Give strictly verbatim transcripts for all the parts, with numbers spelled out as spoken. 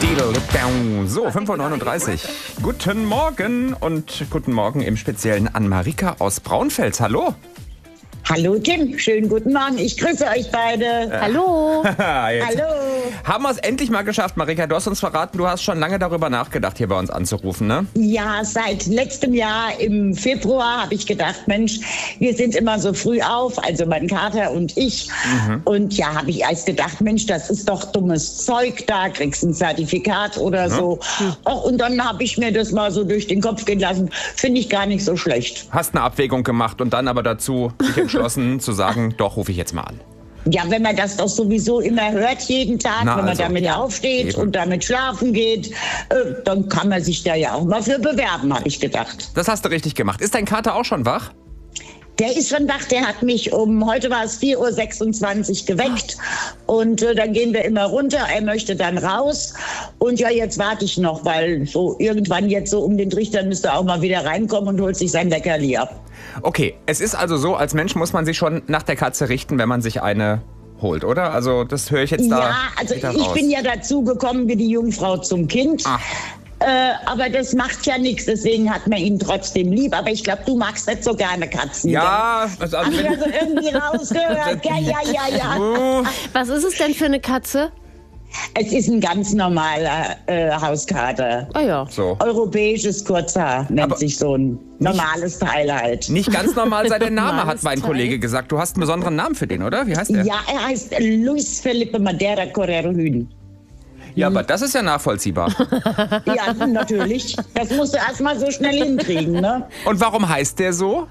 So, fünf Uhr neununddreißig. Guten Morgen und guten Morgen im Speziellen an Marika aus Braunfels. Hallo. Hallo Tim, schönen guten Morgen. Ich grüße euch beide. Äh. Hallo. Hallo. Haben wir es endlich mal geschafft, Marika. Du hast uns verraten, du hast schon lange darüber nachgedacht, hier bei uns anzurufen, ne? Ja, seit letztem Jahr im Februar habe ich gedacht, Mensch, wir sind immer so früh auf, also mein Kater und ich. Mhm. Und ja, habe ich erst gedacht, Mensch, das ist doch dummes Zeug, da kriegst du ein Zertifikat oder mhm. so. Och, und dann habe ich mir das mal so durch den Kopf gehen lassen. Finde ich gar nicht so schlecht. Hast eine Abwägung gemacht und dann aber dazu dich entschlossen zu sagen, doch, rufe ich jetzt mal an. Ja, wenn man das doch sowieso immer hört, jeden Tag, Na, wenn man also, damit ja, aufsteht eben. und damit schlafen geht, äh, dann kann man sich da ja auch mal für bewerben, habe ich gedacht. Das hast du richtig gemacht. Ist dein Kater auch schon wach? Der ist schon wach, der hat mich um, heute war es vier Uhr sechsundzwanzig geweckt und äh, dann gehen wir immer runter, er möchte dann raus und ja, jetzt warte ich noch, weil so irgendwann jetzt so um den Trichter müsste er auch mal wieder reinkommen und holt sich sein Leckerli ab. Okay, es ist also so, als Mensch muss man sich schon nach der Katze richten, wenn man sich eine holt, oder? Also das höre ich jetzt da Ja, also wieder ich raus. bin ja dazu gekommen wie die Jungfrau zum Kind. Ach. Äh, aber das macht ja nichts, deswegen hat man ihn trotzdem lieb. Aber ich glaube, du magst nicht so gerne Katzen. Ja, also, Hab also ich also irgendwie rausgehört. Ja, ja, ja, ja. Was ist es denn für eine Katze? Es ist ein ganz normaler äh, Hauskater. Ah ja. so. Europäisches Kurzhaar nennt Aber sich so ein normales Teil halt. Nicht ganz normal sei der Name, hat Normales mein Teil. Kollege gesagt. Du hast einen besonderen Namen für den, oder? Wie heißt der? Ja, er heißt Luis Felipe Madeira Correro Hün. Ja, aber das ist ja nachvollziehbar. Ja, natürlich. Das musst du erst mal so schnell hinkriegen, ne? Und warum heißt der so?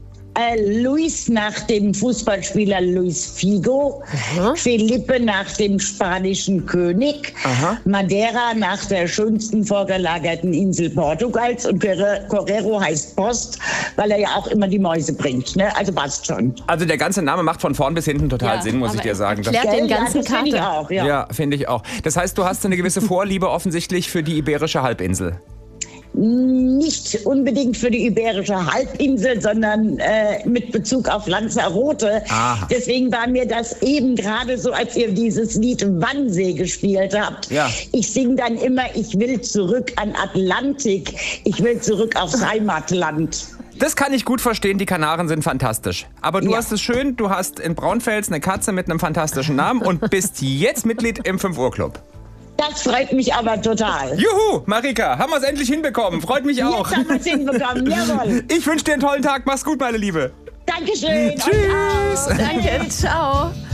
Äh, Luis nach dem Fußballspieler Luis Figo, Aha. Felipe nach dem spanischen König, Aha. Madeira nach der schönsten vorgelagerten Insel Portugals und Correro heißt Post, weil er ja auch immer die Mäuse bringt. Ne? Also passt schon. Also der ganze Name macht von vorn bis hinten total Ja, Sinn, muss ich aber dir sagen. Das, erklärt den ganzen ja, das finde ich Kater. auch, ja. ja, finde ich auch. Das heißt, du hast eine gewisse Vorliebe offensichtlich für die Iberische Halbinsel. Nicht unbedingt für die Iberische Halbinsel, sondern äh, mit Bezug auf Lanzarote. Aha. Deswegen war mir das eben gerade so, als ihr dieses Lied Wannsee gespielt habt. Ja. Ich singe dann immer, ich will zurück an Atlantik, ich will zurück aufs Heimatland. Das kann ich gut verstehen, die Kanaren sind fantastisch. Aber du Ja. hast es schön, du hast in Braunfels eine Katze mit einem fantastischen Namen und bist jetzt Mitglied im fünf Uhr Club. Das freut mich aber total. Juhu, Marika, haben wir es endlich hinbekommen. Freut mich auch. Jetzt haben wir es hinbekommen, jawohl. Ich wünsche dir einen tollen Tag. Mach's gut, meine Liebe. Dankeschön. Tschüss. Euch auch. Danke, ciao.